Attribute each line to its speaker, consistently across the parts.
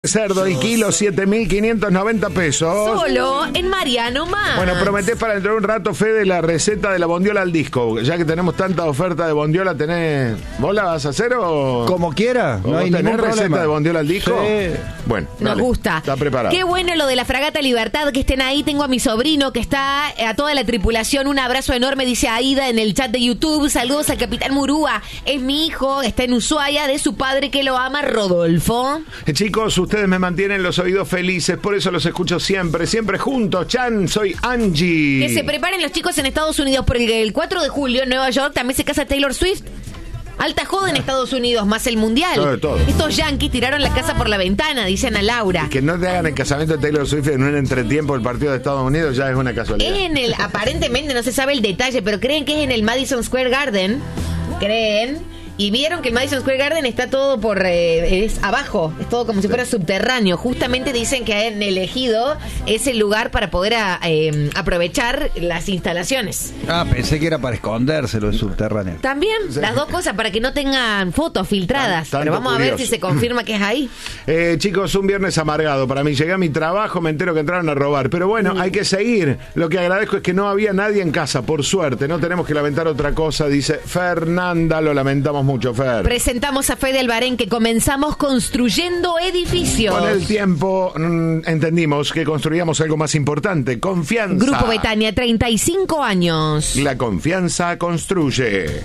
Speaker 1: cerdo, el kilo, 7.590 pesos.
Speaker 2: Solo en Mariano Más.
Speaker 1: Bueno, prometés para dentro de un rato, Fede, la receta de la bondiola al disco. Ya que tenemos tanta oferta de bondiola, ¿vos la vas a hacer o...?
Speaker 3: Como quiera, no hay ningún
Speaker 1: receta
Speaker 3: problema
Speaker 1: de bondiola al disco?
Speaker 3: Sí.
Speaker 1: Bueno,
Speaker 2: Nos
Speaker 1: dale,
Speaker 2: gusta.
Speaker 1: Está preparado.
Speaker 2: Qué bueno lo de la Fragata Libertad, que estén ahí. Tengo a mi sobrino que está, a toda la tripulación. Un abrazo enorme, dice Aida en el chat de YouTube. Saludos al Capitán Murúa. Es mi hijo, está en Ushuaia, de su padre que lo ama, Rodolfo.
Speaker 1: Chicos, ustedes me mantienen los oídos felices, por eso los escucho siempre, siempre juntos. Chan, soy Angie.
Speaker 2: Que se preparen los chicos en Estados Unidos, porque el 4 de julio en Nueva York también se casa Taylor Swift. Alta joda en Estados Unidos, más el mundial.
Speaker 1: Todo.
Speaker 2: Estos yanquis tiraron la casa por la ventana, dicen a Laura.
Speaker 1: Que no te hagan el casamiento de Taylor Swift en un entretiempo del partido de Estados Unidos ya es una casualidad.
Speaker 2: Aparentemente no se sabe el detalle, pero creen que es en el Madison Square Garden. Y vieron que el Madison Square Garden está todo es abajo, es todo como si fuera subterráneo. Justamente dicen que han elegido ese lugar para poder aprovechar las instalaciones.
Speaker 3: Pensé que era para escondérselo en subterráneo.
Speaker 2: También, las dos cosas, para que no tengan fotos filtradas. Pero vamos
Speaker 1: curioso.
Speaker 2: a ver si se confirma que es ahí.
Speaker 1: Chicos, un viernes amargado para mí. Llegué a mi trabajo, me entero que entraron a robar. Pero bueno, hay que seguir. Lo que agradezco es que no había nadie en casa, por suerte. No tenemos que lamentar otra cosa, dice Fernanda. Lo lamentamos mucho, Fer.
Speaker 2: Presentamos a Fede Albarén, que comenzamos construyendo edificios.
Speaker 1: Con el tiempo entendimos que construíamos algo más importante, confianza.
Speaker 2: Grupo Betania, 35 años.
Speaker 1: La confianza construye.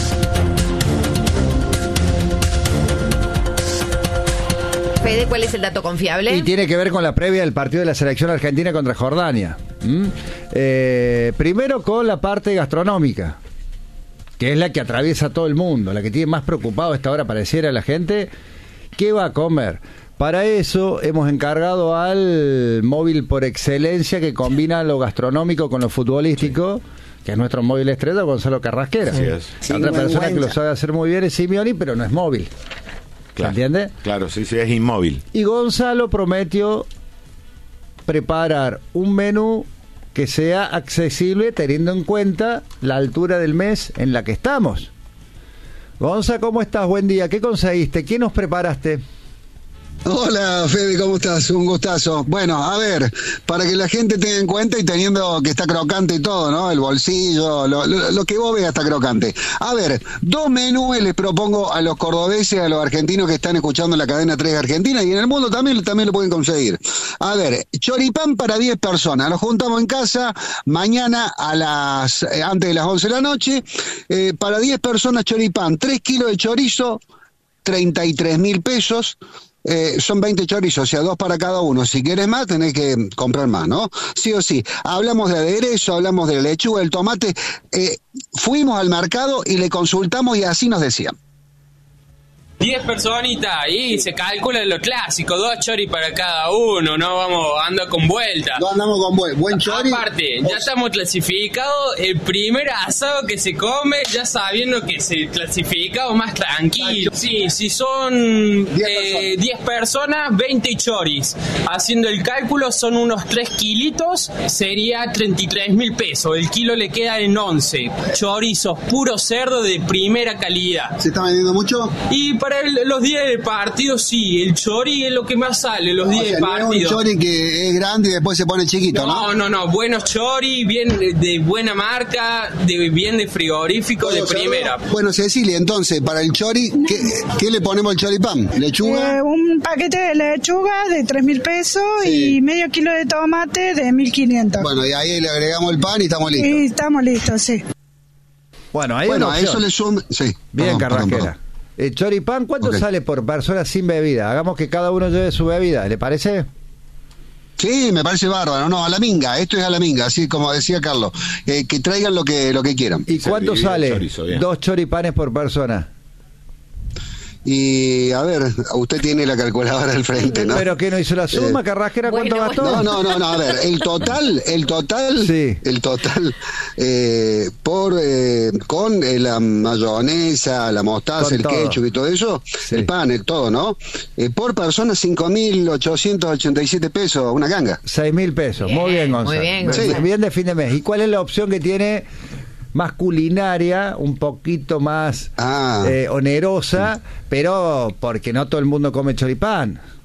Speaker 2: Fede, ¿cuál es el dato confiable?
Speaker 3: Y tiene que ver con la previa del partido de la selección argentina contra Jordania. Primero con la parte gastronómica, que es la que atraviesa todo el mundo, la que tiene más preocupado a esta hora pareciera la gente, ¿qué va a comer? Para eso hemos encargado al móvil por excelencia que combina lo gastronómico con lo futbolístico, que es nuestro móvil estrella, Gonzalo Carrasquera.
Speaker 1: Así es.
Speaker 3: La otra persona que lo sabe hacer muy bien es Simeoni, pero no es móvil.
Speaker 1: Claro,
Speaker 3: ¿Se entiende?
Speaker 1: Claro, sí, es inmóvil.
Speaker 3: Y Gonzalo prometió preparar un menú que sea accesible teniendo en cuenta la altura del mes en la que estamos. Gonza, ¿cómo estás? Buen día. ¿Qué conseguiste? ¿Qué nos preparaste?
Speaker 4: Hola Fede, ¿cómo estás? Un gustazo. Bueno, a ver, para que la gente tenga en cuenta y teniendo que está crocante y todo, ¿no? El bolsillo, lo que vos veas está crocante. A ver, 2 menús les propongo a los cordobeses, a los argentinos que están escuchando la cadena 3 de Argentina y en el mundo también lo pueden conseguir. A ver, choripán para 10 personas. Nos juntamos en casa mañana antes de las 11 de la noche. Para 10 personas choripán, 3 kilos de chorizo, 33.000 pesos. Son 20 chorizos, o sea, 2 para cada uno. Si quieres más, tenés que comprar más, ¿no? Sí o sí. Hablamos de aderezo, hablamos de lechuga, el tomate. Fuimos al mercado y le consultamos y así nos decían.
Speaker 5: 10 personitas y se calcula lo clásico, 2 choris para cada uno, no vamos ando con vuelta.
Speaker 4: No andamos con buen chori.
Speaker 5: Aparte, ya estamos clasificados, el primer asado que se come, ya sabiendo que se clasifica o más tranquilo. Sí, si son 10 personas, 20 choris. Haciendo el cálculo son unos 3 kilitos, sería 33.000 pesos. El kilo le queda en 11. Chorizos, puro cerdo de primera calidad.
Speaker 4: ¿Se está vendiendo mucho?
Speaker 5: Y para los días de partido, sí, el chori es lo que más sale, los días de partido.
Speaker 4: No es un chori que es grande y después se pone chiquito, ¿no?
Speaker 5: No, buenos chori, bien de buena marca, bien de frigorífico, de primera.
Speaker 4: Bueno, Cecilia, entonces, para el chori, ¿qué le ponemos al choripán? ¿Lechuga?
Speaker 6: Un paquete de lechuga de 3.000 pesos y medio kilo de tomate de 1.500.
Speaker 4: Bueno, y ahí le agregamos el pan y estamos listos.
Speaker 6: Y estamos listos, sí.
Speaker 3: Bueno,
Speaker 4: a eso le suma... Sí.
Speaker 3: Bien, Carrasquera. El choripán, ¿cuánto sale por persona sin bebida? Hagamos que cada uno lleve su bebida, ¿le parece?
Speaker 4: Sí, me parece bárbaro. No, a la minga, esto es a la minga, así como decía Carlos. Que traigan lo que quieran.
Speaker 3: ¿Y cuánto sale? Chorizo, 2 choripanes por persona.
Speaker 4: Y a ver, usted tiene la calculadora al frente, ¿no?
Speaker 3: ¿Pero qué no hizo la suma, Carrasquera? ¿Cuánto gastó?
Speaker 4: No, a ver, el total,
Speaker 3: sí.
Speaker 4: Con la mayonesa, la mostaza, con el ketchup y todo eso, sí. El pan, el todo, ¿no? Por persona 5.887 pesos, una ganga.
Speaker 3: 6.000 pesos, muy bien, Gonzalo.
Speaker 2: Muy bien,
Speaker 4: sí.
Speaker 3: Bien de fin de mes. ¿Y cuál es la opción que tiene más culinaria, un poquito más onerosa, pero porque no todo el mundo come choripán?